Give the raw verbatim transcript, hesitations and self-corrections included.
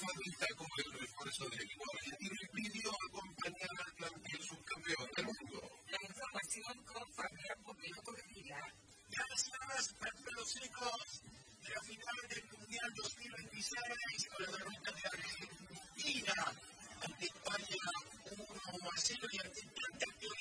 favorita como el refuerzo del equipo argentino y pidió acompañar al plantel subcampeón del mundo. La información con Fabián Pomelo Corregida. Ya decías, los chicos de la final del Mundial dos mil veintiséis con la derrota